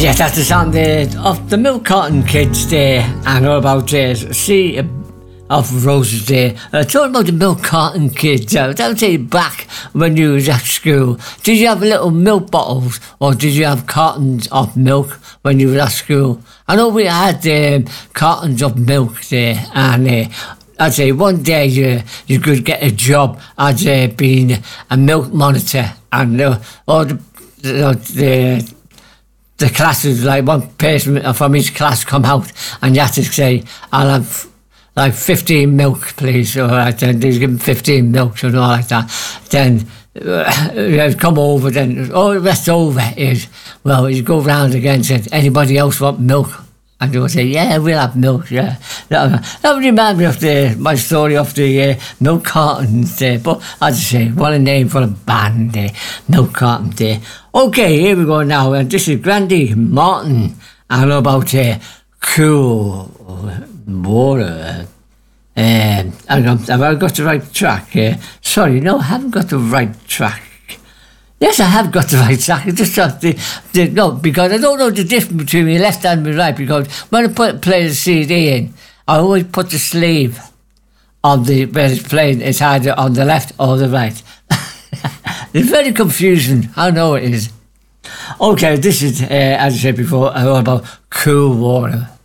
Yes, that's the sound of the Milk Carton Kids there, and all about Sea of Roses there. Talking about the Milk Carton Kids, that would take back when you was at school. Did you have little milk bottles, or did you have cartons of milk when you were at school? I know we had cartons of milk there, and I'd say one day you could get a job as being a milk monitor, and all the classes, like one person from each class come out and you have to say, I'll have like 15 milk please, or then they give them 15 milks and all like that. Then come over, then all the rest over is, well, you go round again and say, anybody else want milk? And they will say, yeah, we'll have milk, yeah. That would remind me of my story of the milk cartons there. But as I say, what a name for a band there, Milk Carton there. Okay, here we go now. And this is Grandi Martin. I know about Cool Water. Have I got the right track? Sorry, no, I haven't got the right track. Yes, I have got the right track. It's just no, because I don't know the difference between my left and my right, because when I play the CD in, I always put the sleeve on where it's playing. It's either on the left or the right. It's very confusing. I know it is. Okay, this is, as I said before, all about Cool Water.